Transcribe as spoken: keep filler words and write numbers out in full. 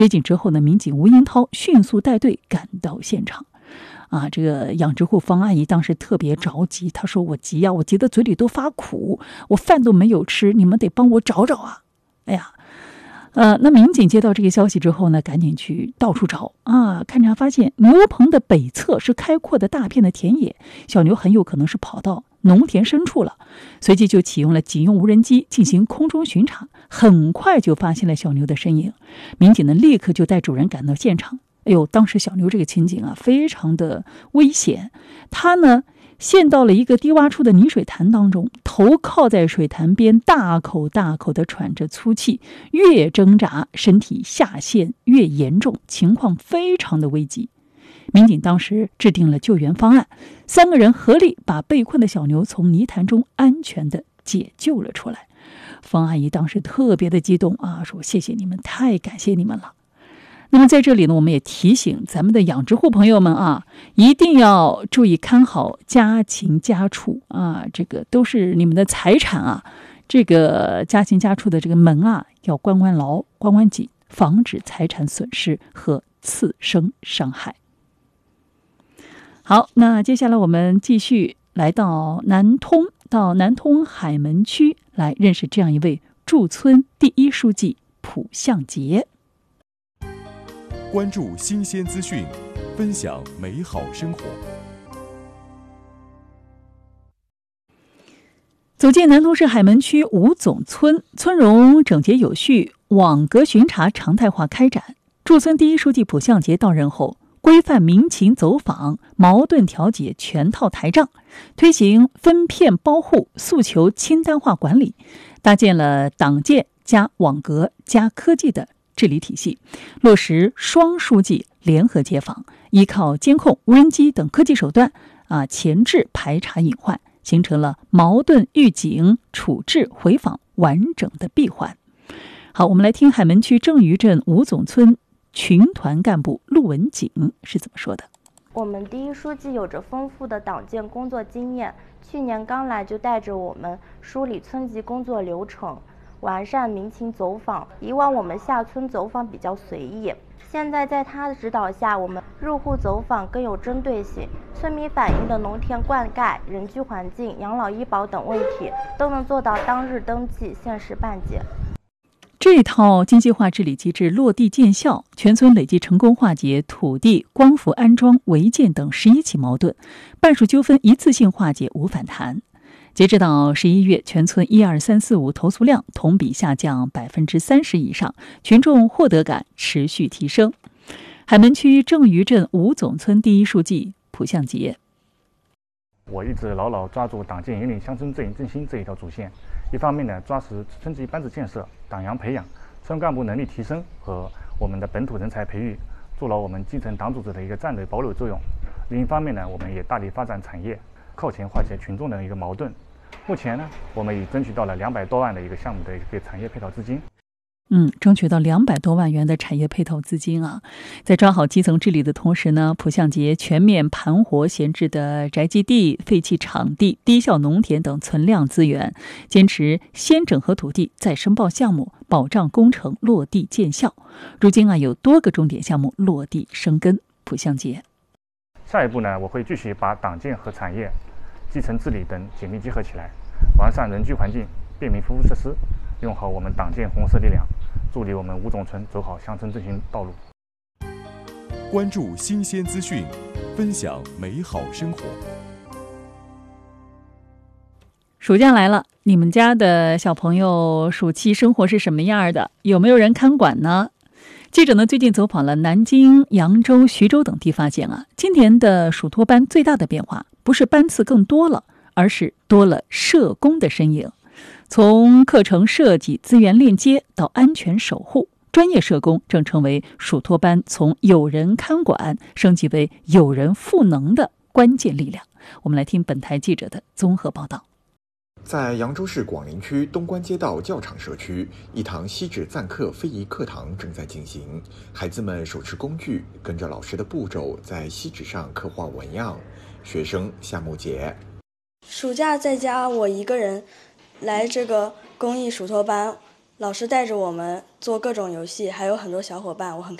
接警之后呢，民警吴英涛迅速带队赶到现场。啊，这个养殖户方阿姨当时特别着急，她说：“我急呀，我急得嘴里都发苦，我饭都没有吃，你们得帮我找找啊！”哎呀，呃，那民警接到这个消息之后呢，赶紧去到处找啊，勘察发现牛棚的北侧是开阔的大片的田野，小牛很有可能是跑到农田深处了。随即就启用了警用无人机进行空中巡查，很快就发现了小牛的身影。民警呢立刻就带主人赶到现场。哎呦，当时小牛这个情景啊，非常的危险。它呢陷到了一个低洼处的泥水潭当中，头靠在水潭边，大口大口地喘着粗气，越挣扎身体下陷越严重，情况非常的危急。民警当时制定了救援方案，三个人合力把被困的小牛从泥潭中安全地解救了出来。方阿姨当时特别的激动啊，说：“谢谢你们，太感谢你们了。”那么在这里呢，我们也提醒咱们的养殖户朋友们啊，一定要注意看好家禽家畜啊，这个都是你们的财产啊。这个家禽家畜的这个门啊，要关关牢，关关紧，防止财产损失和次生伤害。好，那接下来我们继续来到南通，到南通海门区来认识这样一位驻村第一书记蒲向杰。 关注新鲜资讯，分享美好生活。 走进南通市海门区吴总村，村容整洁有序，网格巡查常态化开展。驻村第一书记蒲向杰到任后，规范民情走访，矛盾调解全套台账，推行分片包户、诉求清单化管理，搭建了党建加网格加科技的治理体系，落实双书记联合接访，依靠监控、无人机等科技手段啊，前置排查隐患，形成了矛盾预警、处置回访完整的闭环。好，我们来听海门区正余镇吴总村群团干部陆文景是怎么说的。 我们第一书记有着丰富的党建工作经验，去年刚来就带着我们梳理村级工作流程，完善民情走访。以往我们下村走访比较随意，现在在他的指导下，我们入户走访更有针对性，村民反映的农田灌溉、人居环境、养老医保等问题都能做到当日登记、限时办结。 这套精细化治理机制落地见效，全村累计成功化解土地、光伏安装、违建等十一起矛盾，半数纠纷一次性化解无反弹。截止到十一月，全村一二三四五投诉量同比下降百分之三十以上，群众获得感持续提升。海门区正余镇吴总村第一书记蒲向杰。 我一直牢牢抓住党建引领乡村振兴振兴这一条主线，一方面呢，抓实村级班子建设、党员培养、村干部能力提升和我们的本土人才培育，做了我们基层党组织的一个战略保留作用；另一方面呢，我们也大力发展产业，靠前化解群众的一个矛盾。目前呢，我们已争取到了两百多万的一个项目的一个产业配套资金。 嗯，争取到两百多万元的产业配套资金啊！在抓好基层治理的同时呢，蒲向杰全面盘活闲置的宅基地、废弃场地、低效农田等存量资源，坚持先整合土地再申报项目，保障工程落地见效。如今啊，有多个重点项目落地生根。蒲向杰， 下一步呢，我会继续把党建和产业、基层治理等紧密结合起来，完善人居环境、便民服务设施，用好我们党建红色力量，助力我们吴总村走好乡村振兴道路。 关注新鲜资讯，分享美好生活。 暑假来了，你们家的小朋友暑期生活是什么样的？有没有人看管呢？记者呢最近走访了南京、扬州、徐州等地，发现啊，今年的暑托班最大的变化不是班次更多了，而是多了社工的身影。从课程设计、资源链接到安全守护，专业社工正成为暑托班从有人看管升级为有人赋能的关键力量。我们来听本台记者的综合报道。 在扬州市广陵区东关街道教场社区，一堂锡纸赞课非遗课堂正在进行。孩子们手持工具，跟着老师的步骤在锡纸上刻画纹样。学生夏木杰， 暑假在家，我一个人来这个公益暑托班， 老师带着我们做各种游戏，还有很多小伙伴，我很